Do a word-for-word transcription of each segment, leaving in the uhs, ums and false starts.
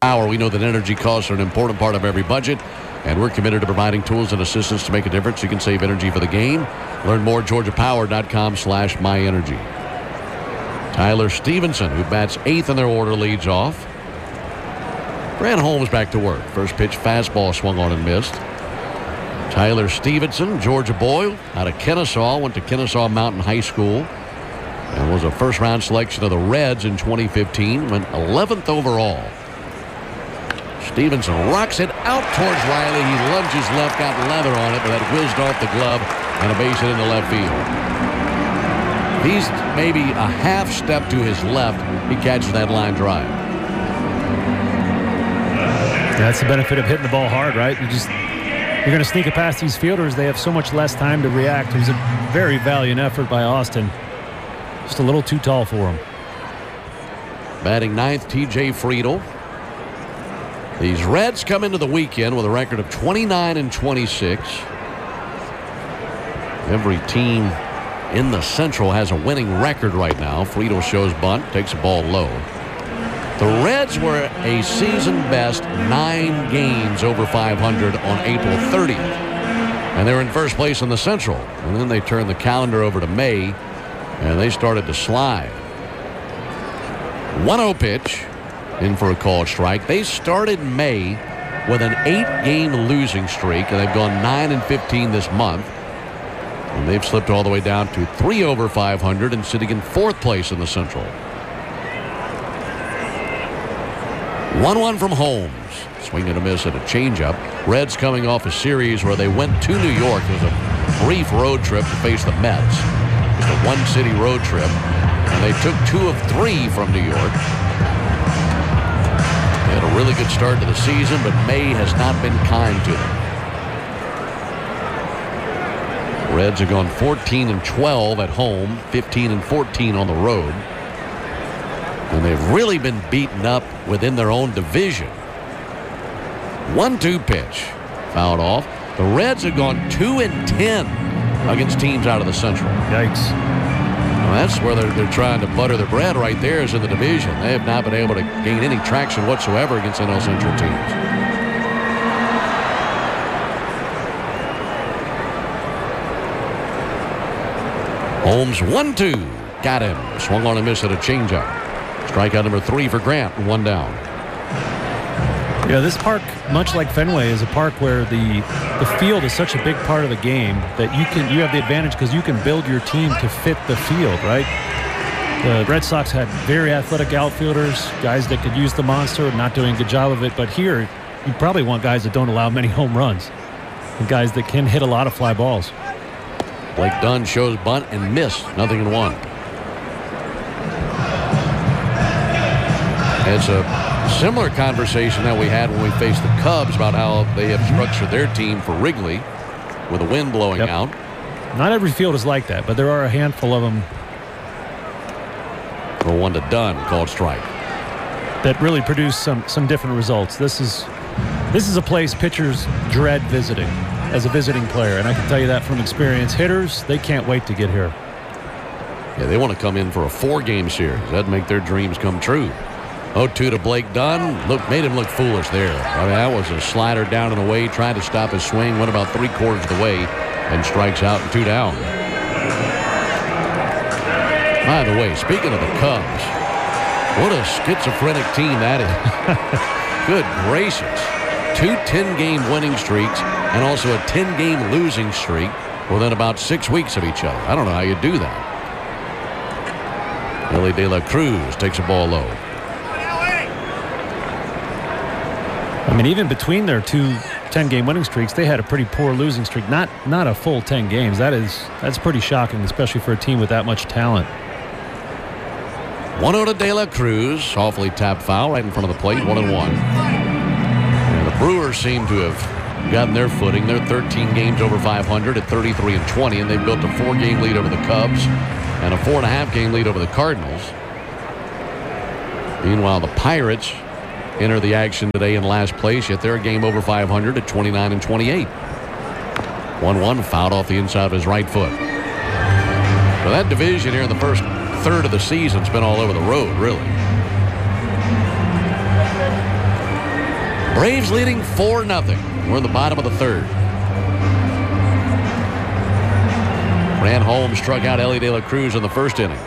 Power. We know that energy costs are an important part of every budget, and we're committed to providing tools and assistance to make a difference. You can save energy for the game. Learn more at georgia power dot com slash my energy. Tyler Stevenson, who bats eighth in their order, leads off. Grant Holmes back to work. First pitch fastball swung on and missed. Tyler Stevenson, Georgia boy, out of Kennesaw, went to Kennesaw Mountain High School and was a first-round selection of the Reds in twenty fifteen, went eleventh overall. Stevenson rocks it out towards Riley. He lunges left, got leather on it, but that whizzed off the glove and a base hit into left field. He's maybe a half step to his left. He catches that line drive. That's the benefit of hitting the ball hard, right? You just, you're going to sneak it past these fielders. They have so much less time to react. It was a very valiant effort by Austin. Just a little too tall for him. Batting ninth, T J Friedel. These Reds come into the weekend with a record of twenty-nine and twenty-six. Every team in the Central has a winning record right now. Friedel shows bunt, takes a ball low. The Reds were a season-best nine games over five hundred on April thirtieth. And they were in first place in the Central. And then they turned the calendar over to May, and they started to slide. one oh pitch, in for a called strike. They started May with an eight-game losing streak, and they've gone nine and fifteen this month. And they've slipped all the way down to three over five hundred and sitting in fourth place in the Central. one one from Holmes. Swing and a miss at a changeup. Reds coming off a series where they went to New York. It was a brief road trip to face the Mets. Just a one-city road trip. And they took two of three from New York. They had a really good start to the season, but May has not been kind to them. Reds have gone fourteen and twelve at home, fifteen and fourteen on the road. And they've really been beaten up within their own division. one two pitch. Fouled off. The Reds have gone two and ten against teams out of the Central. Yikes. Well, that's where they're, they're trying to butter their bread right there is in the division. They have not been able to gain any traction whatsoever against N L Central teams. Holmes one two. Got him. Swung on and missed at a changeup. Strikeout number three for Grant, one down. Yeah, this park, much like Fenway, is a park where the the field is such a big part of the game that you can you have the advantage because you can build your team to fit the field, right? The Red Sox had very athletic outfielders, guys that could use the monster, not doing a good job of it. But here, you probably want guys that don't allow many home runs, and guys that can hit a lot of fly balls. Blake Dunn shows bunt and miss, nothing in one. It's a similar conversation that we had when we faced the Cubs about how they have structured their team for Wrigley with the wind blowing yep. out. Not every field is like that, but there are a handful of them. For one to Dunn, called strike. That really produce some some different results. This is this is a place pitchers dread visiting as a visiting player, and I can tell you that from experience. Hitters, they can't wait to get here. Yeah, they want to come in for a four-game series. That'd make their dreams come true. oh two to Blake Dunn. Look, made him look foolish there. I mean, that was a slider down and away, tried to stop his swing, went about three quarters of the way, and strikes out and two down. By the way, speaking of the Cubs, what a schizophrenic team that is. Good gracious. Two ten-game winning streaks and also a ten-game losing streak within about six weeks of each other. I don't know how you do that. Ellie De La Cruz takes a ball low. I mean, even between their two ten-game winning streaks, they had a pretty poor losing streak. Not not a full ten games. That is that's pretty shocking, especially for a team with that much talent. one oh to De La Cruz. Awfully tapped foul right in front of the plate. One and one. And the Brewers seem to have gotten their footing. They're thirteen games over five hundred at thirty-three and twenty, and they've built a four-game lead over the Cubs and a four and a half game lead over the Cardinals. Meanwhile, the Pirates enter the action today in last place, yet they're a game over five hundred at twenty-nine and twenty-eight. one one fouled off the inside of his right foot. So that division here in the first third of the season's been all over the road, really. Braves leading four nothing. We're in the bottom of the third. Grant Holmes struck out Elly De La Cruz in the first inning.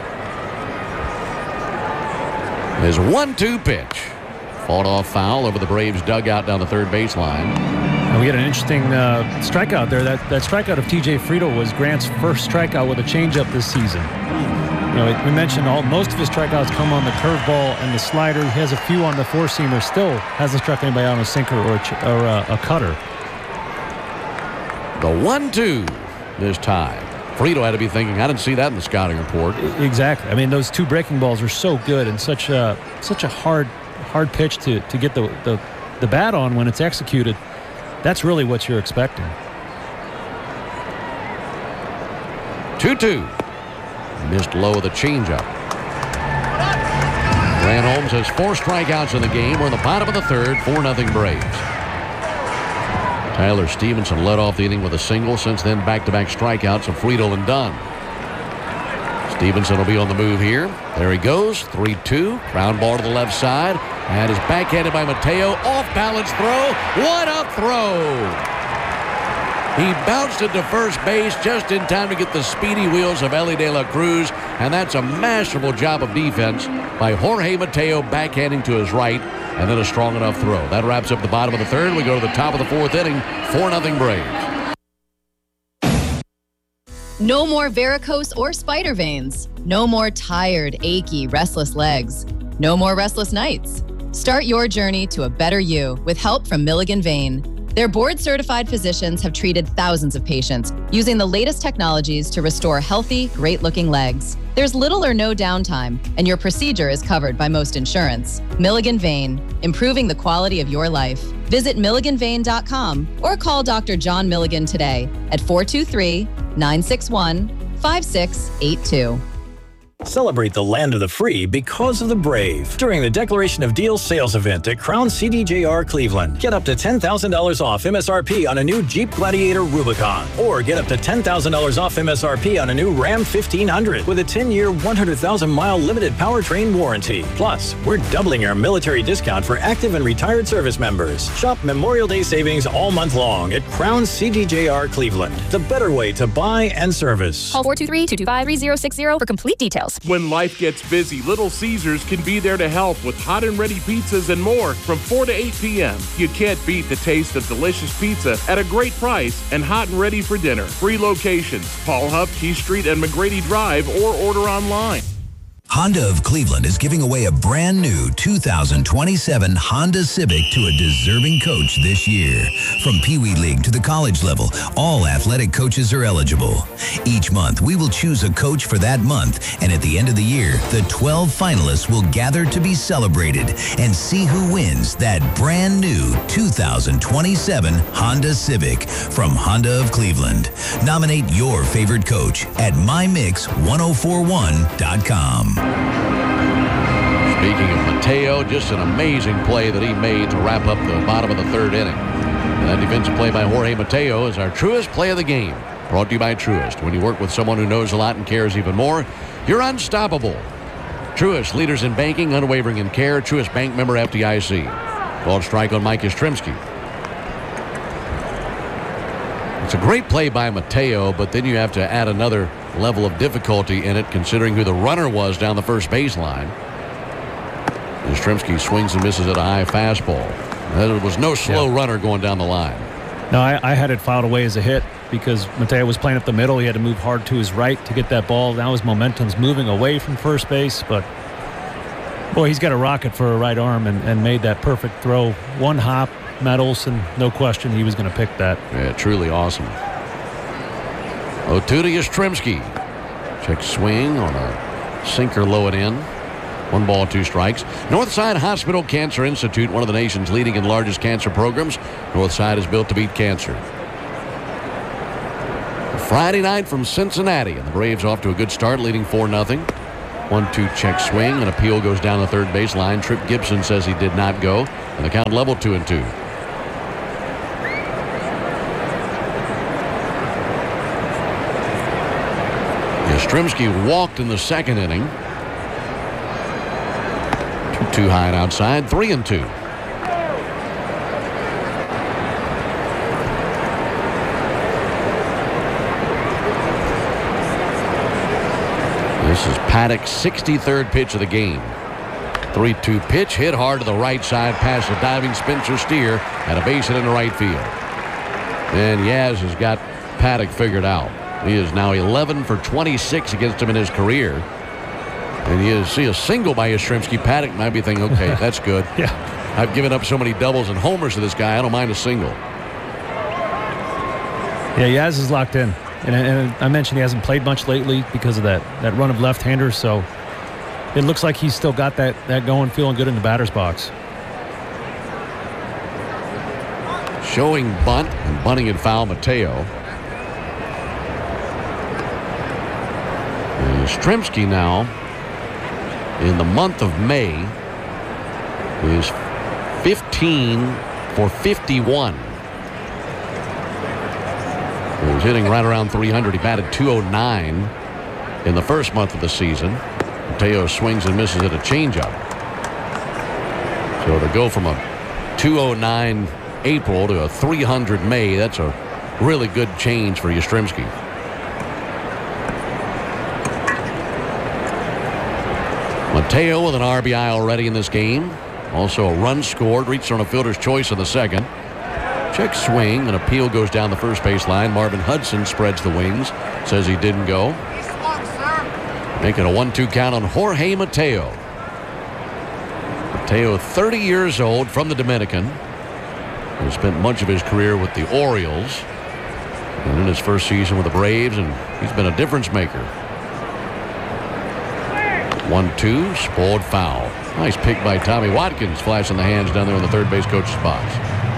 His one two pitch. Fought off foul over the Braves dugout down the third baseline. And we had an interesting uh, strikeout there. That, that strikeout of T J Friedl was Grant's first strikeout with a changeup this season. You know, we mentioned all most of his strikeouts come on the curveball and the slider. He has a few on the four-seamer. Still hasn't struck anybody out on a sinker or a, or a, a cutter. The one two this time. Friedl had to be thinking, I didn't see that in the scouting report. Exactly. I mean, those two breaking balls are so good and such a such a hard hard pitch to to get the the, the bat on when it's executed. That's really what you're expecting. two two. Missed low with a changeup. Grant Holmes has four strikeouts in the game. We're in the bottom of the third, four nothing Braves. Tyler Stevenson led off the inning with a single. Since then, back-to-back strikeouts of Friedl and Dunn. Stevenson will be on the move here. There he goes, three two. Ground ball to the left side. And is backhanded by Mateo. Off-balance throw. What a throw! He bounced into first base just in time to get the speedy wheels of Elly De La Cruz. And that's a masterful job of defense by Jorge Mateo, backhanding to his right. And then a strong enough throw. That wraps up the bottom of the third. We go to the top of the fourth inning. four nothing Braves. No more varicose or spider veins. No more tired, achy, restless legs. No more restless nights. Start your journey to a better you with help from Milligan Vein. Their board-certified physicians have treated thousands of patients using the latest technologies to restore healthy, great-looking legs. There's little or no downtime, and your procedure is covered by most insurance. Milligan Vein, improving the quality of your life. Visit milligan vein dot com or call Doctor John Milligan today at four two three, nine six one, five six eight two. Celebrate the land of the free because of the brave during the Declaration of Deals sales event at Crown C D J R Cleveland. Get up to ten thousand dollars off M S R P on a new Jeep Gladiator Rubicon, or get up to ten thousand dollars off M S R P on a new Ram fifteen hundred with a ten-year, one hundred thousand mile limited powertrain warranty. Plus, we're doubling our military discount for active and retired service members. Shop Memorial Day savings all month long at Crown C D J R Cleveland, the better way to buy and service. Call four two three, two two five, three zero six zero for complete details. When life gets busy, Little Caesars can be there to help with hot and ready pizzas and more from four to eight p.m. You can't beat the taste of delicious pizza at a great price and hot and ready for dinner. Three locations: Paul Huff, Key Street, and McGrady Drive, or order online. Honda of Cleveland is giving away a brand new two thousand twenty-seven Honda Civic to a deserving coach this year. From Pee Wee League to the college level, all athletic coaches are eligible. Each month, we will choose a coach for that month, and at the end of the year, the twelve finalists will gather to be celebrated and see who wins that brand new two thousand twenty-seven Honda Civic from Honda of Cleveland. Nominate your favorite coach at my mix ten forty-one dot com. Speaking of Mateo, just an amazing play that he made to wrap up the bottom of the third inning. And that defensive play by Jorge Mateo is our Truist play of the game. Brought to you by Truist. When you work with someone who knows a lot and cares even more, you're unstoppable. Truist, leaders in banking, unwavering in care. Truist Bank, member F D I C. Called strike on Mike Yastrzemski. It's a great play by Mateo, but then you have to add another level of difficulty in it, considering who the runner was down the first baseline. Yastrzemski swings and misses at a high fastball. There was no slow yeah. runner going down the line. No, I, I had it filed away as a hit because Mateo was playing up the middle. He had to move hard to his right to get that ball. Now his momentum's moving away from first base, but boy, he's got a rocket for a right arm and, and made that perfect throw. One hop, Matt Olson, no question he was going to pick that. Yeah, truly awesome. oh two to Yastrzemski. Check swing on a sinker low and in. One ball, two strikes. Northside Hospital Cancer Institute, one of the nation's leading and largest cancer programs. Northside is built to beat cancer. Friday night from Cincinnati, and the Braves off to a good start, leading four nothing. one two check swing. An appeal goes down the third base line. Tripp Gibson says he did not go, and the count level two and two. Yastrzemski walked in the second inning. two two high and outside, three and two. This is Paddock's sixty-third pitch of the game. three two pitch hit hard to the right side past the diving Spencer Steer and a base hit into right field. And Yaz has got Paddock figured out. He is now eleven for twenty-six against him in his career. And you see a single by Yastrzemski. Paddock might be thinking, okay, that's good. Yeah. I've given up so many doubles and homers to this guy. I don't mind a single. Yeah, Yaz is locked in. And, and I mentioned he hasn't played much lately because of that, that run of left-handers. So it looks like he's still got that, that going, feeling good in the batter's box. Showing bunt and bunting it foul, Mateo. Yastrzemski now, in the month of May, is fifteen for fifty-one. He was hitting right around three hundred. He batted two oh nine in the first month of the season. Mateo swings and misses at a changeup. So to go from a two oh nine April to a three hundred May, that's a really good change for Yastrzemski. Mateo with an R B I already in this game. Also a run scored, reached on a fielder's choice in the second. Check swing, and appeal goes down the first base line. Marvin Hudson spreads the wings, says he didn't go. Making a one two count on Jorge Mateo. Mateo, thirty years old, from the Dominican. He spent much of his career with the Orioles. And in his first season with the Braves, and he's been a difference maker. one two, spoiled foul. Nice pick by Tommy Watkins, flashing the hands down there in the third base coach's box.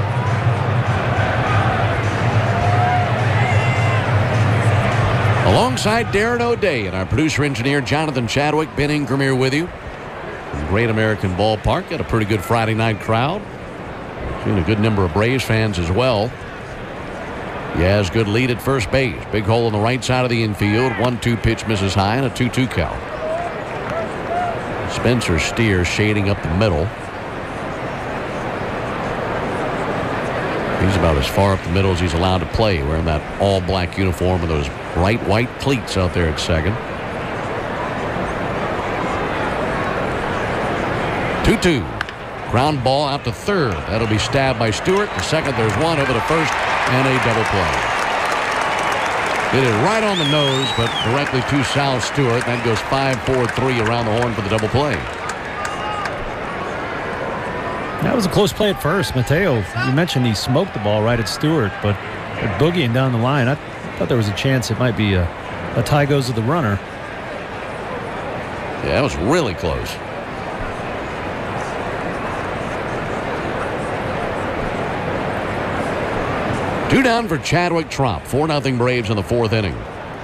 Alongside Darren O'Day and our producer-engineer Jonathan Chadwick, Ben Ingram with you. From Great American Ballpark, got a pretty good Friday night crowd. Seen a good number of Braves fans as well. Yaz, good lead at first base. Big hole on the right side of the infield. one two pitch misses high and a two two count. Spencer Steer shading up the middle. He's about as far up the middle as he's allowed to play, wearing that all-black uniform with those bright white cleats out there at second. two two. Ground ball out to third. That'll be stabbed by Stewart. The second, there's one over to first, and a double play. Hit it right on the nose, but directly to Sal Stewart. That goes five four three around the horn for the double play. That was a close play at first. Mateo, you mentioned he smoked the ball right at Stewart, but boogieing down the line, I thought there was a chance it might be a, a tie goes to the runner. Yeah, that was really close. Two down for Chadwick Tromp. four nothing Braves in the fourth inning.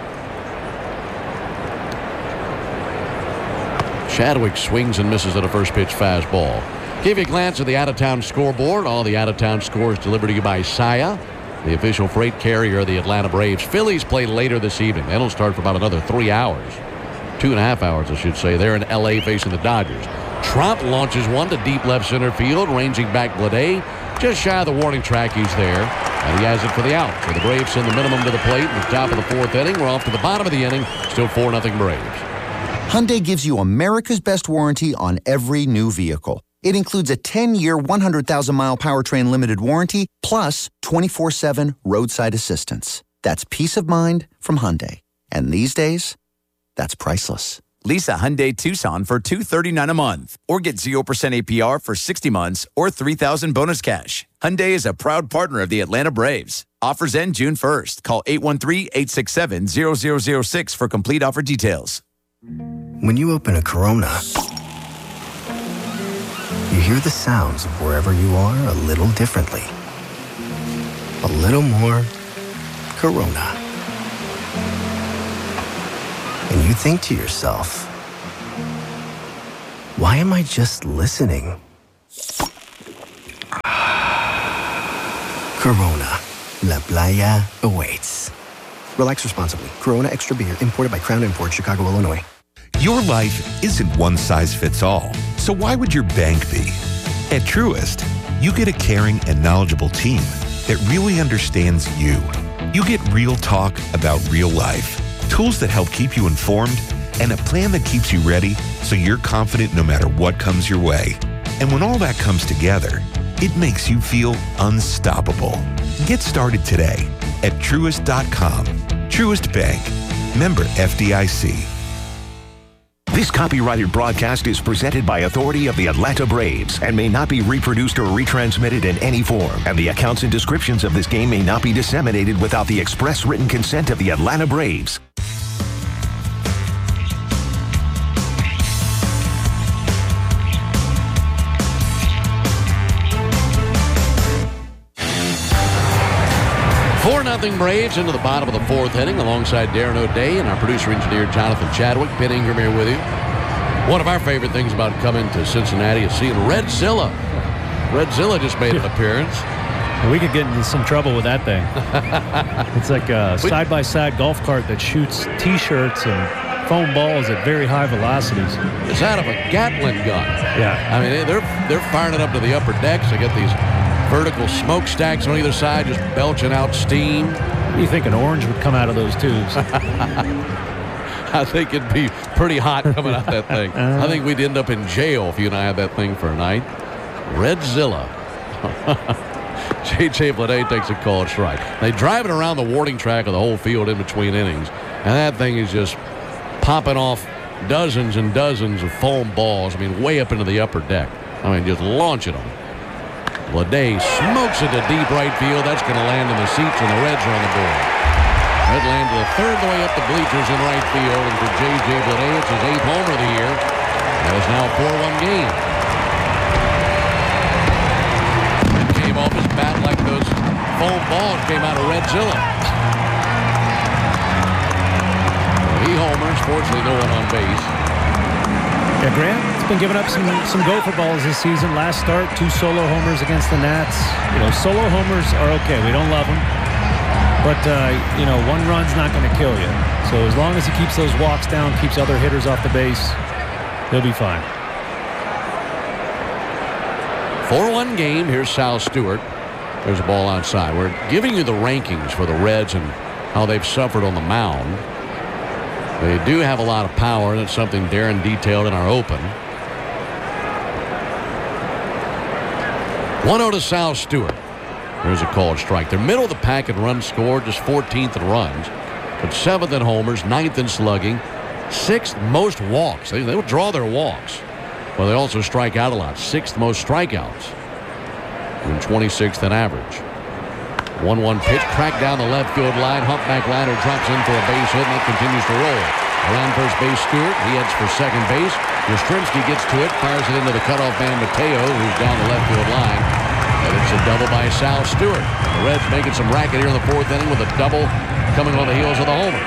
Chadwick swings and misses at a first pitch fastball. Give you a glance at the out-of-town scoreboard. All the out-of-town scores delivered to you by Saia, the official freight carrier of the Atlanta Braves. Phillies play later this evening. They don't start for about another three hours. Two and a half hours, I should say. They're in L A facing the Dodgers. Tromp launches one to deep left center field, ranging back Bleday. Just shy of the warning track, he's there. And he has it for the out. So the Braves send the minimum to the plate in the top of the fourth inning. We're off to the bottom of the inning. Still four nothing Braves. Hyundai gives you America's best warranty on every new vehicle. It includes a ten-year, one hundred thousand mile powertrain limited warranty, plus twenty-four seven roadside assistance. That's peace of mind from Hyundai. And these days, that's priceless. Lease a Hyundai Tucson for two hundred thirty-nine dollars a month, or get zero percent A P R for sixty months or three thousand dollars bonus cash. Hyundai is a proud partner of the Atlanta Braves. Offers end June first. Call eight one three, eight six seven, zero zero zero six for complete offer details. When you open a Corona, you hear the sounds of wherever you are a little differently. A little more Corona. And you think to yourself, why am I just listening? Corona, La Playa awaits. Relax responsibly. Corona Extra Beer, imported by Crown Imports, Chicago, Illinois. Your life isn't one size fits all, so why would your bank be? At Truist, you get a caring and knowledgeable team that really understands you. You get real talk about real life, tools that help keep you informed, and a plan that keeps you ready so you're confident no matter what comes your way. And when all that comes together, it makes you feel unstoppable. Get started today at Truist dot com. Truist Bank. Member F D I C. This copyrighted broadcast is presented by authority of the Atlanta Braves and may not be reproduced or retransmitted in any form. And the accounts and descriptions of this game may not be disseminated without the express written consent of the Atlanta Braves. four nothing Braves into the bottom of the fourth inning alongside Darren O'Day and our producer-engineer Jonathan Chadwick. Ben Ingram here with you. One of our favorite things about coming to Cincinnati is seeing Redzilla. Redzilla just made an appearance. We could get into some trouble with that thing. It's like a side-by-side golf cart that shoots T-shirts and foam balls at very high velocities. It's out of a Gatling gun. Yeah. I mean, they're, they're firing it up to the upper decks. They get these vertical smokestacks on either side, just belching out steam. You think an orange would come out of those tubes? I think it'd be pretty hot coming out that thing. I think we'd end up in jail if you and I had that thing for a night. Redzilla. J J Bleday takes a called strike. They drive it around the warning track of the whole field in between innings, and that thing is just popping off dozens and dozens of foam balls. I mean, way up into the upper deck. I mean, just launching them. Bleday smokes it to deep right field. That's going to land in the seats, and the Reds are on the board. Red land to the third, the way up the bleachers in right field. And for J J Bleday, it's his eighth homer of the year. That is now a four one game. It came off his bat like those foam balls came out of Redzilla. He homers. Fortunately, no one on base. Yeah, Grant's been giving up some some gopher balls this season. Last start, two solo homers against the Nats. You know, solo homers are okay. We don't love them. But, uh, you know, one run's not going to kill you. So as long as he keeps those walks down, keeps other hitters off the base, he'll be fine. four one game. Here's Sal Stewart. There's a ball outside. We're giving you the rankings for the Reds and how they've suffered on the mound. They do have a lot of power, and it's something Darren detailed in our open. one oh to Sal Stewart. There's a called strike. They're middle of the pack in runs scored, just fourteenth in runs, but seventh in homers, ninth in slugging, sixth most walks. They, they'll draw their walks. Well, they also strike out a lot. Sixth most strikeouts, and twenty-sixth in average. one one pitch, cracked down the left field line. Humpback liner drops in for a base hit, and that continues to roll. Around first base, Stewart. He heads for second base. Yastrzemski gets to it, fires it into the cutoff man, Mateo, who's down the left field line. And it's a double by Sal Stewart. The Reds making some racket here in the fourth inning with a double coming on the heels of the homer.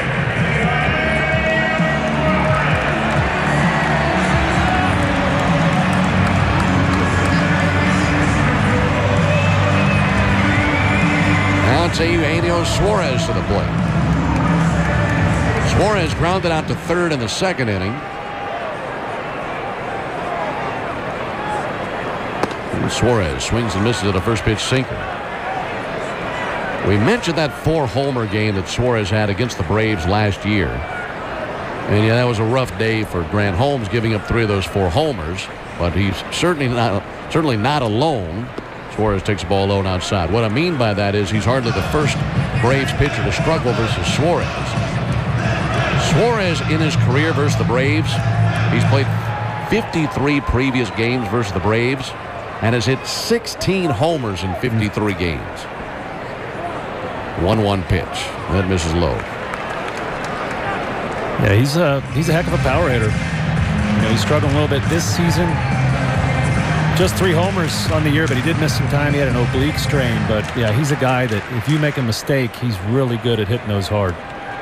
Now it's Eugenio Suarez to the plate. Suarez grounded out to third in the second inning. And Suarez swings and misses at a first pitch sinker. We mentioned that four homer game that Suarez had against the Braves last year. And yeah, that was a rough day for Grant Holmes, giving up three of those four homers. But he's certainly not certainly not alone. Suarez takes the ball low and outside. What I mean by that is he's hardly the first Braves pitcher to struggle versus Suarez. Suarez in his career versus the Braves, he's played fifty-three previous games versus the Braves and has hit sixteen homers in fifty-three games. one one pitch. That misses low. Yeah, he's a, he's a heck of a power hitter. You know, he's struggling a little bit this season. Just three homers on the year, but he did miss some time. He had an oblique strain. But, yeah, he's a guy that if you make a mistake, he's really good at hitting those hard.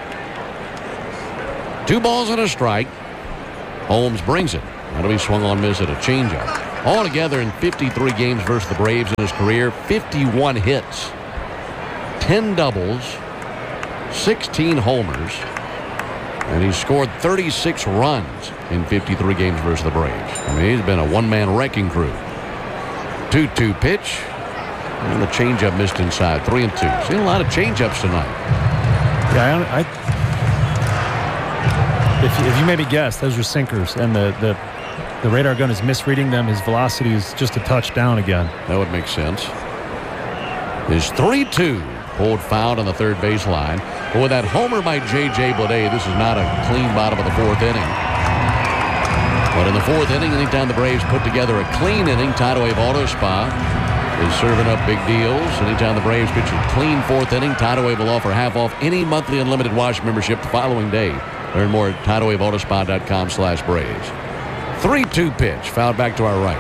Two balls and a strike. Holmes brings it. That'll be swung on miss at a changeup. Altogether in fifty-three games versus the Braves in his career, fifty-one hits, ten doubles, sixteen homers, and he's scored thirty-six runs in fifty-three games versus the Braves. I mean, he's been a one-man wrecking crew. two two pitch, and the changeup missed inside. three and two. Seen a lot of changeups tonight. Yeah, I, I If you, if you maybe guess, those are sinkers, and the, the the radar gun is misreading them. His velocity is just a touch down again. That would make sense. His three two pulled foul on the third baseline. But with that homer by J J Bleday, this is not a clean bottom of the fourth inning. But in the fourth inning, anytime the Braves put together a clean inning, Tidal Wave Auto Spa is serving up big deals. Anytime the Braves pitch a clean fourth inning, Tidal Wave will offer half off any monthly unlimited wash membership the following day. Learn more at tidal wave auto spa dot com slash Braves. three two pitch, fouled back to our right.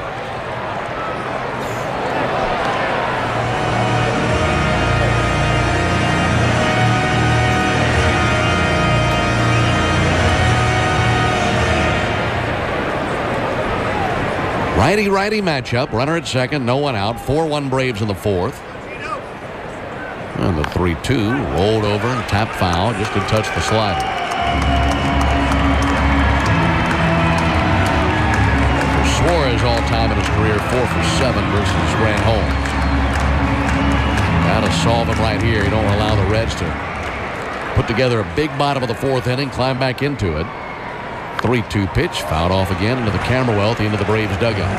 Righty-righty matchup. Runner at second, no one out. four one Braves in the fourth. And the three two rolled over and tapped foul just to touch the slider. For Suarez all-time in his career, four for seven versus Grant Holmes. Got to solve him right here. You don't allow the Reds to put together a big bottom of the fourth inning, climb back into it. three two pitch, fouled off again into the camera well at the end of the Braves dugout.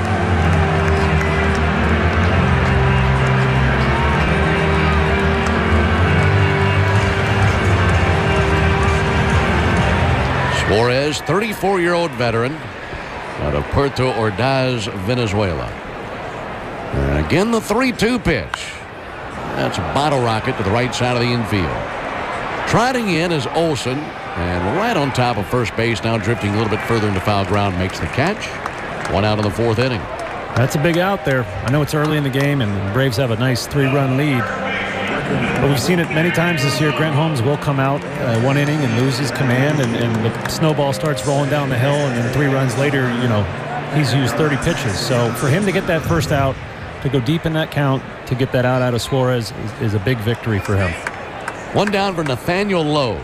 Suarez, thirty-four-year-old veteran out of Puerto Ordaz, Venezuela. And again, the three two pitch. That's a bottle rocket to the right side of the infield. Trotting in is Olson, and right on top of first base, now drifting a little bit further into foul ground, makes the catch. One out in the fourth inning. That's a big out there. I know it's early in the game, and the Braves have a nice three-run lead. But we've seen it many times this year. Grant Holmes will come out uh, one inning and lose his command, and, and the snowball starts rolling down the hill, and then three runs later, you know, he's used thirty pitches. So for him to get that first out, to go deep in that count, to get that out out of Suarez is, is a big victory for him. One down for Nathaniel Lowe.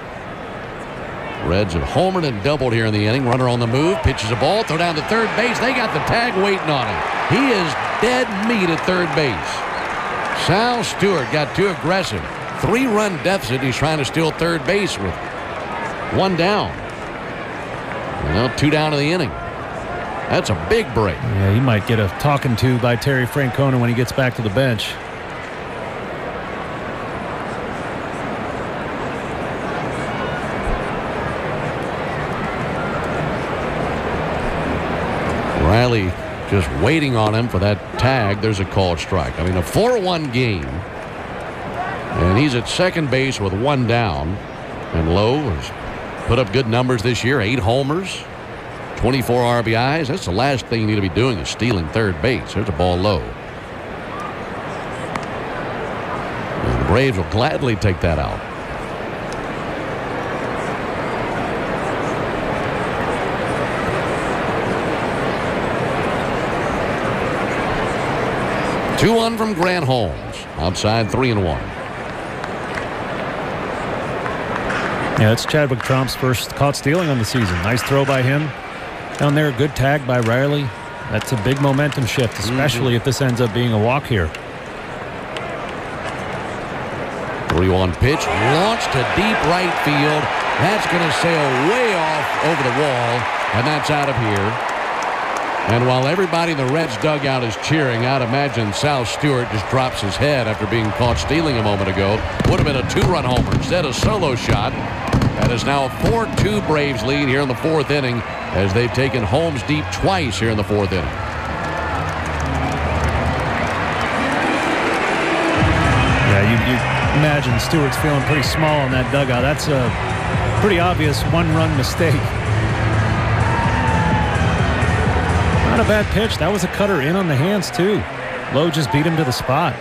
Reds have homered and doubled here in the inning. Runner on the move, pitches a ball, throw down to third base. They got the tag waiting on him. He is dead meat at third base. Sal Stewart got too aggressive. Three-run deficit. He's trying to steal third base with one down. Well, two down in the inning. That's a big break. Yeah, he might get a talking to by Terry Francona when he gets back to the bench. Riley just waiting on him for that tag. There's a called strike. I mean, a four one game. And he's at second base with one down. And Lowe has put up good numbers this year. Eight homers, twenty-four R B Is. That's the last thing you need to be doing is stealing third base. There's a ball low. And the Braves will gladly take that out. two one from Grant Holmes. Outside three and one. Yeah, it's Chadwick Tromp's first caught stealing on the season. Nice throw by him. Down there, good tag by Riley. That's a big momentum shift, especially mm-hmm. if this ends up being a walk here. three one pitch. Launched to deep right field. That's going to sail way off over the wall, and that's out of here. And while everybody in the Reds dugout is cheering, I'd imagine Sal Stewart just drops his head after being caught stealing a moment ago. Would have been a two-run homer. Instead, a solo shot. That is now a four two Braves lead here in the fourth inning as they've taken Holmes deep twice here in the fourth inning. Yeah, you, you imagine Stewart's feeling pretty small in that dugout. That's a pretty obvious one-run mistake. Not a bad pitch. That was a cutter in on the hands, too. Lowe just beat him to the spot.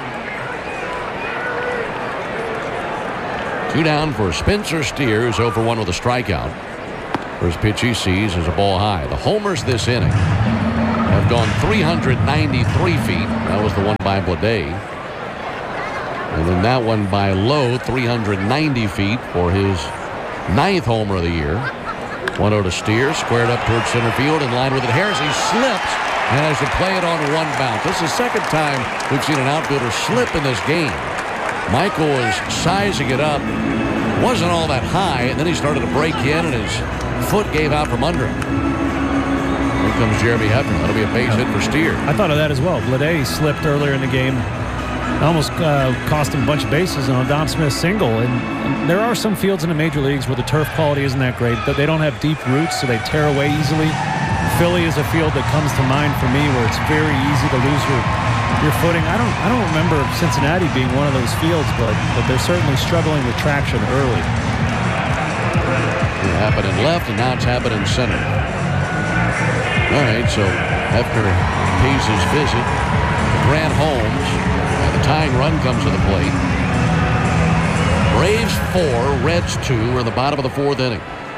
Two down for Spencer Steer, who's oh for one with a strikeout. First pitch he sees is a ball high. The homers this inning have gone three hundred ninety-three feet. That was the one by Bleday. And then that one by Lowe, three hundred ninety feet for his ninth homer of the year. one oh to Steer, squared up towards center field, in line with it. Harris, he slips and has to play it on one bounce. This is the second time we've seen an outfielder slip in this game. Michael is sizing it up Wasn't all that high, and then he started to break in, and his foot gave out from under him. Here comes Jeremy Hefner. That'll be a base hit for Steer. I thought of that as well. Blade slipped earlier in the game. Almost uh, cost him a bunch of bases on Dom Smith's single. And, and there are some fields in the major leagues where the turf quality isn't that great, but they don't have deep roots, so they tear away easily. Philly is a field that comes to mind for me where it's very easy to lose your your footing. I don't I don't remember Cincinnati being one of those fields, but but they're certainly struggling with traction early. It happened in left, and now it's happened in center. All right, so Hefner pays his visit. Grant Holmes, and the tying run comes to the plate. Braves four, Reds two. We're in the bottom of the fourth inning.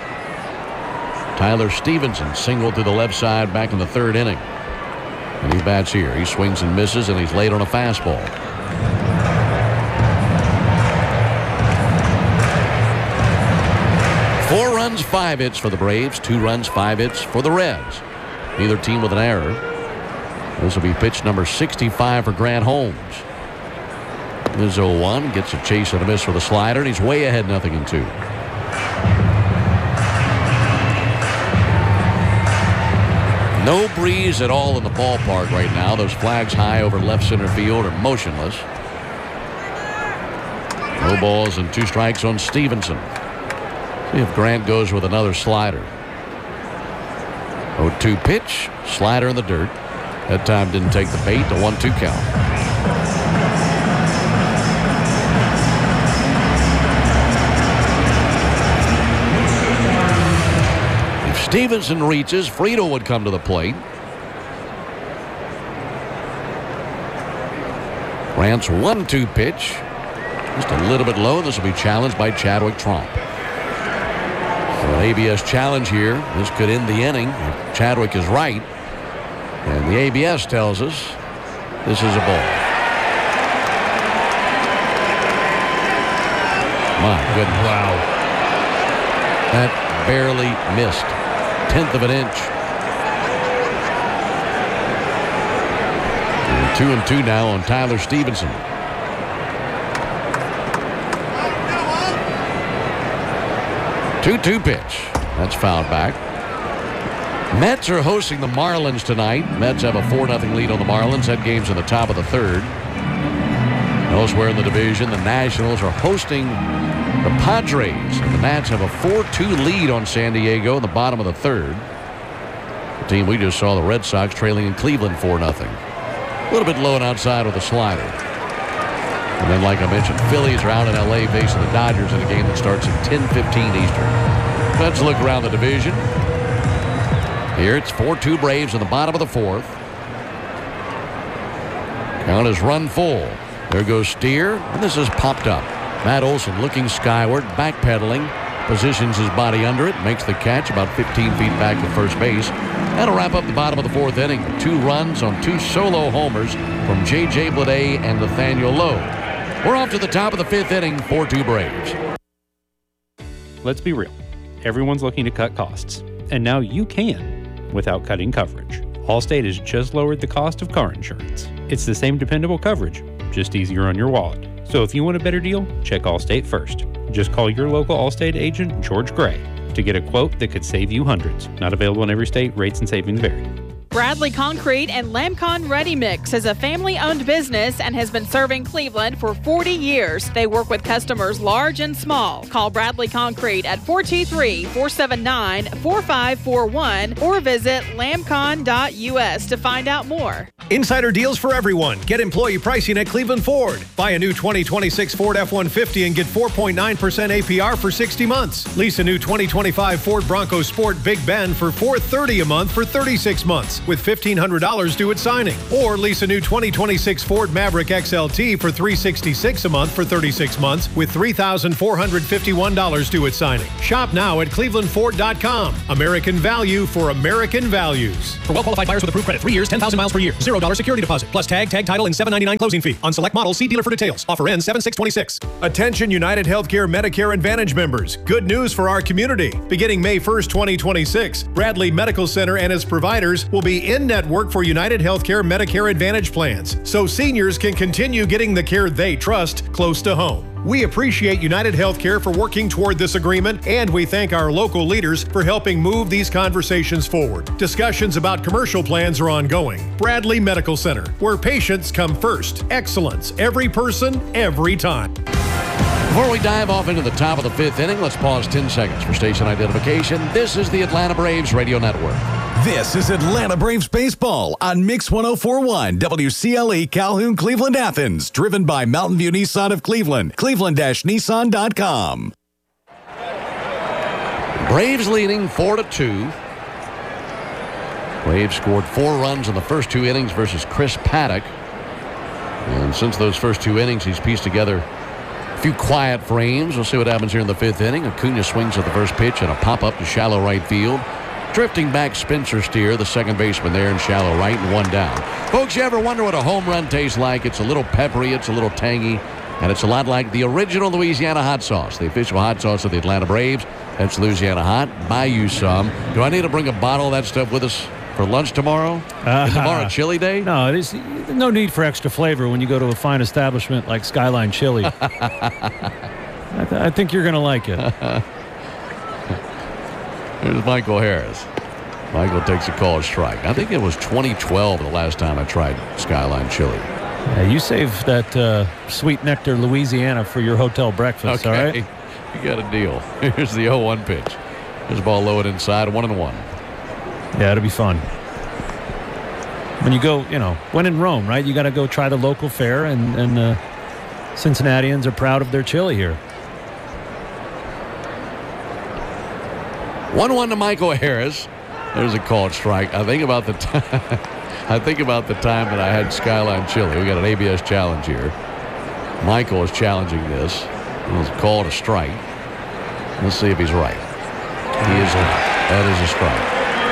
Tyler Stevenson singled to the left side back in the third inning. And he bats here. He swings and misses, and he's late on a fastball. Four runs, five hits for the Braves. Two runs, five hits for the Reds. Neither team with an error. This will be pitch number sixty-five for Grant Holmes. This oh one gets a chase and a miss with a slider, and he's way ahead, nothing in two. No breeze at all in the ballpark right now. Those flags high over left center field are motionless. No balls and two strikes on Stevenson. See if Grant goes with another slider. oh two pitch, slider in the dirt. That time didn't take the bait. The one two count. Stevenson reaches. Friedel would come to the plate. Grant's one two pitch. Just a little bit low. This will be challenged by Chadwick Tromp. So an A B S challenge here. This could end the inning if Chadwick is right. And the A B S tells us this is a ball. My goodness. Wow. That barely missed. Tenth of an inch. And two and two now on Tyler Stevenson. two two pitch. That's fouled back. Mets are hosting the Marlins tonight. Mets have a four nothing lead on the Marlins. That game's in the top of the third. Elsewhere in the division, the Nationals are hosting the Padres. And the Nats have a four two lead on San Diego in the bottom of the third. The team we just saw, the Red Sox, trailing in Cleveland four nothing. A little bit low and outside with a slider. And then, like I mentioned, Phillies are out in L A facing the Dodgers in a game that starts at ten fifteen Eastern. Let's look around the division. Here it's four two Braves in the bottom of the fourth. Count is run full. There goes Steer, and this is popped up. Matt Olson looking skyward, backpedaling, positions his body under it, makes the catch about fifteen feet back to first base. That'll wrap up the bottom of the fourth inning. Two runs on two solo homers from J J Bleday and Nathaniel Lowe. We're off to the top of the fifth inning, four two Braves. Let's be real. Everyone's looking to cut costs, and now you can without cutting coverage. Allstate has just lowered the cost of car insurance. It's the same dependable coverage, just easier on your wallet. So if you want a better deal, check Allstate first. Just call your local Allstate agent, George Gray, to get a quote that could save you hundreds. Not available in every state. Rates and savings vary. Bradley Concrete and Lamcon Ready Mix is a family-owned business and has been serving Cleveland for forty years. They work with customers large and small. Call Bradley Concrete at four two three, four seven nine, four five four one or visit lamcon dot U S to find out more. Insider deals for everyone. Get employee pricing at Cleveland Ford. Buy a new twenty twenty-six Ford F one fifty and get four point nine percent A P R for sixty months. Lease a new twenty twenty-five Ford Bronco Sport Big Bend for four hundred thirty dollars a month for thirty-six months with fifteen hundred dollars due at signing. Or lease a new twenty twenty-six Ford Maverick X L T for three hundred sixty-six dollars a month for thirty-six months with three thousand four hundred fifty-one dollars due at signing. Shop now at cleveland ford dot com. American value for American values. For well-qualified buyers with approved credit, three years, ten thousand miles per year, zero dollars security deposit, plus tag, tag title, and seven ninety-nine closing fee. On select models, see dealer for details. Offer ends seven six twenty-six. Attention United Healthcare Medicare Advantage members. Good news for our community. Beginning May first, twenty twenty-six, Bradley Medical Center and its providers will be in-network for United Healthcare Medicare Advantage plans, so seniors can continue getting the care they trust close to home. We appreciate United Healthcare for working toward this agreement, and we thank our local leaders for helping move these conversations forward. Discussions about commercial plans are ongoing. Bradley Medical Center, where patients come first. Excellence, every person, every time. Before we dive off into the top of the fifth inning, let's pause ten seconds for station identification. This is the Atlanta Braves Radio Network. This is Atlanta Braves Baseball on Mix one oh four point one, W C L E Calhoun, Cleveland, Athens. Driven by Mountain View Nissan of Cleveland, cleveland dash nissan dot com. Braves leading four to two. Braves scored four runs in the first two innings versus Chris Paddock. And since those first two innings, he's pieced together a few quiet frames. We'll see what happens here in the fifth inning. Acuna swings at the first pitch and a pop-up to shallow right field. Drifting back, Spencer Steer, the second baseman there in shallow right, and one down. Folks, you ever wonder what a home run tastes like? It's a little peppery, it's a little tangy, and it's a lot like the original Louisiana hot sauce, the official hot sauce of the Atlanta Braves. That's Louisiana Hot. Buy you some. Do I need to bring a bottle of that stuff with us for lunch tomorrow? Uh, Is tomorrow chili day? No, it is no need for extra flavor when you go to a fine establishment like Skyline Chili. I, th- I think you're going to like it. Here's Michael Harris. Michael takes a called strike. I think it was twenty twelve the last time I tried Skyline Chili. Yeah, you save that uh, sweet nectar Louisiana for your hotel breakfast, Okay. all right? You got a deal. Here's the oh one pitch. Here's the ball low and inside, one and one. Yeah, it'll be fun. When you go, you know, when in Rome, right? You got to go try the local fare, and, and uh, Cincinnatians are proud of their chili here. one one to Michael Harris. There's a called strike. I think about the time. I think about the time that I had Skyline Chili. We got an A B S challenge here. Michael is challenging this. It was called a strike. Let's see if he's right. He is right. That is a strike.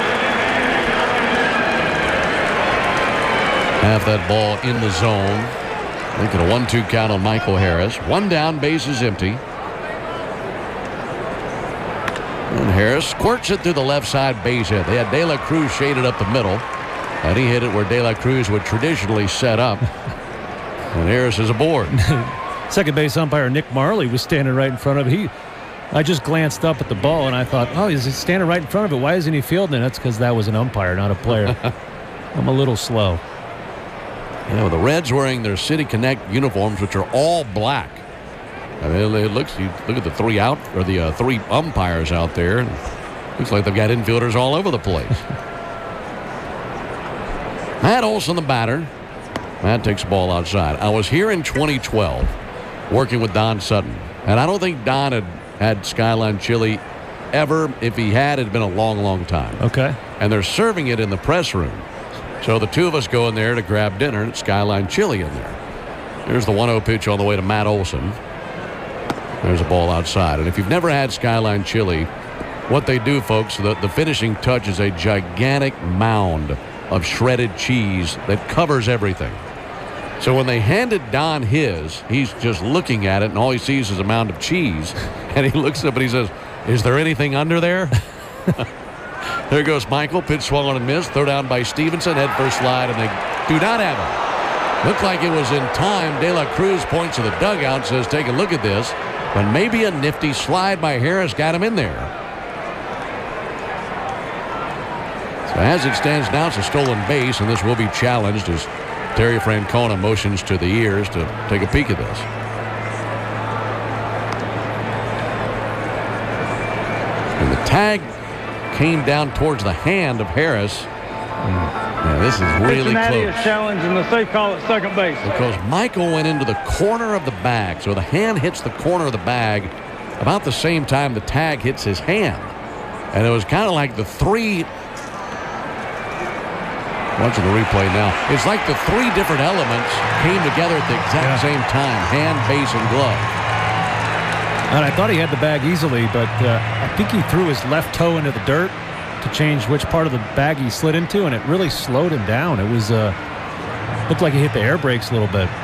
Half that ball in the zone. Making a one two count on Michael Harris. One down, base is empty. And Harris squirts it through the left side base hit. They had De La Cruz shaded up the middle, and he hit it where De La Cruz would traditionally set up. And Harris is aboard. Second base umpire Nick Marley was standing right in front of it. He, I just glanced up at the ball, and I thought, oh, is he standing right in front of it? Why isn't he fielding it? That's because that was an umpire, not a player. I'm a little slow. You know, the Reds wearing their City Connect uniforms, which are all black. I mean, it looks, you look at the three out, or the uh, three umpires out there, and looks like they've got infielders all over the place. Matt Olson, the batter. Matt takes the ball outside. I was here in twenty twelve working with Don Sutton, and I don't think Don had had Skyline Chili ever. If he had, it had been a long, long time. Okay. And they're serving it in the press room. So the two of us go in there to grab dinner, and it's Skyline Chili in there. Here's the one oh pitch on the way to Matt Olson. There's a ball outside. And if you've never had Skyline Chili, what they do, folks, the, the finishing touch is a gigantic mound of shredded cheese that covers everything. So when they handed Don his, he's just looking at it, and all he sees is a mound of cheese. And he looks up and he says, is there anything under there? There goes Michael. Pitch swung on and missed. Throw down by Stevenson. Head first slide, and they do not have it. Looked like it was in time. De La Cruz points to the dugout, says, take a look at this. But maybe a nifty slide by Harris got him in there. So as it stands now, it's a stolen base, and this will be challenged as Terry Francona motions to the ears to take a peek at this. And the tag came down towards the hand of Harris. Yeah, this is really Cincinnati close. is challenging the safe call at second base. Because Michael went into the corner of the bag. So the hand hits the corner of the bag about the same time the tag hits his hand. And it was kind of like the three... Watching the replay now. It's like the three different elements came together at the exact Yeah. same time. Hand, base, and glove. And I thought he had the bag easily, but uh, I think he threw his left toe into the dirt to change which part of the bag he slid into, and it really slowed him down. It was uh, looked like he hit the air brakes a little bit.